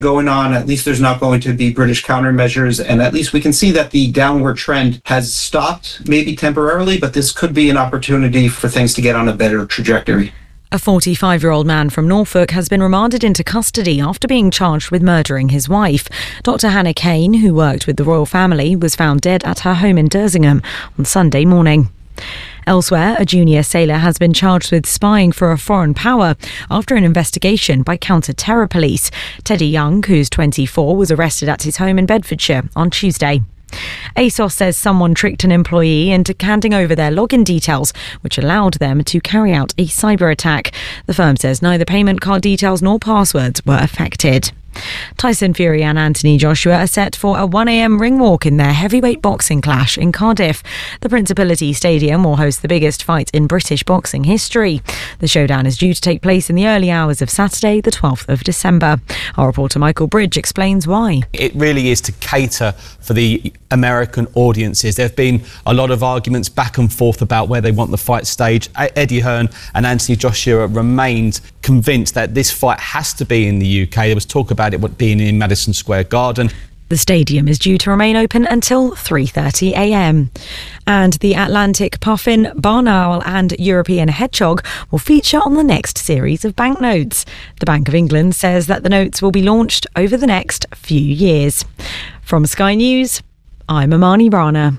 going on. At least there's not going to be British countermeasures, and at least we can see that the downward trend has stopped, maybe temporarily, but this could be an opportunity for things to get on a better trajectory. A 45-year-old man from Norfolk has been remanded into custody after being charged with murdering his wife. Dr. Hannah Kane, who worked with the royal family, was found dead at her home in Dersingham on Sunday morning. Elsewhere, a junior sailor has been charged with spying for a foreign power after an investigation by counter-terror police. Teddy Young, who's 24, was arrested at his home in Bedfordshire on Tuesday. ASOS says someone tricked an employee into handing over their login details, which allowed them to carry out a cyber attack. The firm says neither payment card details nor passwords were affected. Tyson Fury and Anthony Joshua are set for a 1 a.m. ring walk in their heavyweight boxing clash in Cardiff. The Principality Stadium will host the biggest fight in British boxing history. The showdown is due to take place in the early hours of Saturday, the 12th of December. Our reporter Michael Bridge explains why. It really is to cater for the American audiences. There have been a lot of arguments back and forth about where they want the fight staged. Eddie Hearn and Anthony Joshua remained convinced that this fight has to be in the UK. There was talk about it being in Madison Square Garden. The stadium is due to remain open until 3:30 a.m. And the Atlantic puffin, barn owl and European hedgehog will feature on the next series of banknotes. The Bank of England says that the notes will be launched over the next few years. From Sky News, I'm Amani Rana.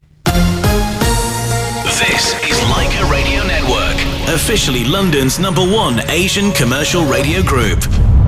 This is Leica Radio Network, officially London's #1 Asian commercial radio group.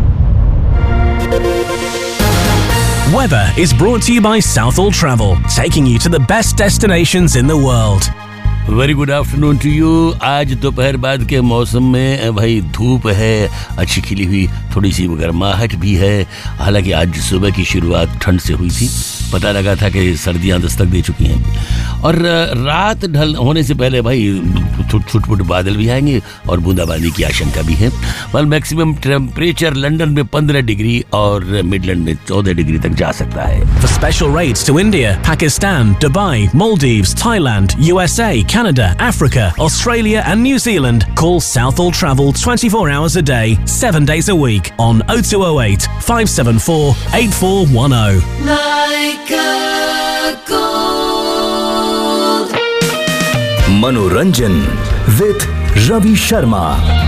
Weather is brought to you by Southall Travel, taking you to the best destinations in the world. Very good afternoon to you. आज दोपहर बाद के मौसम में भाई धूप है, अच्छी खिली हुई, थोड़ी सी गर्माहट भी है। हालांकि आज सुबह की शुरुआत ठंड से हुई थी, पता लगा था कि सर्दियां दस्तक दे चुकी हैं। और रात ढल होने से पहले भाई छुटपुट बादल भी आएंगे और बूंदाबांदी की आशंका भी है। वेल, मैक्सिमम टेम्परेचर लंदन में 15 डिग्री और मिडलैंड में 14 डिग्री तक जा सकता है। For special rates to India, Pakistan, Dubai, Maldives, Thailand, USA, Canada, Africa, Australia and New Zealand, call Southall Travel 24 hours a day, 7 days a week on 0208 574 8410. Leica Gold. Manoranjan with Ravi Sharma.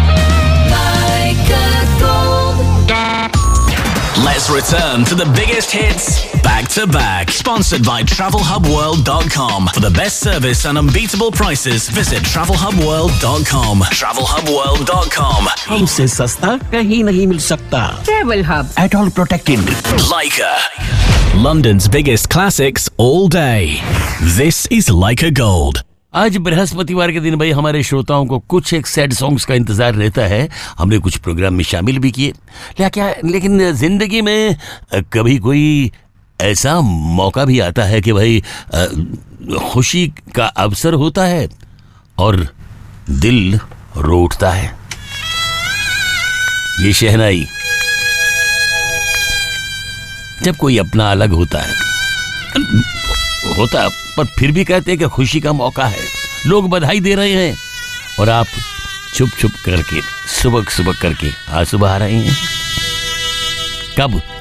Leica Gold. Let's return to the biggest hits back to back. Sponsored by TravelHubWorld.com. For the best service and unbeatable prices, visit TravelHubWorld.com. TravelHubWorld.com. हमसे सस्ता कहीं नहीं मिल सकता। Travel Hub. At all protected. Leica. London's biggest classics all day. This is Leica Gold. आज बृहस्पतिवार के दिन भाई हमारे श्रोताओं को कुछ एक सैड सॉन्ग्स का इंतजार रहता है। हमने कुछ प्रोग्राम में शामिल भी किए, लेकिन जिंदगी में कभी कोई ऐसा मौका भी आता है कि भाई खुशी का अवसर होता है और दिल रो उठता है। ये शहनाई जब कोई अपना अलग होता पर फिर भी कहते हैं कि खुशी का मौका है, लोग बधाई दे रहे हैं और आप चुप चुप करके सुबह सुबह करके आंसू बहा रहे हैं। कब?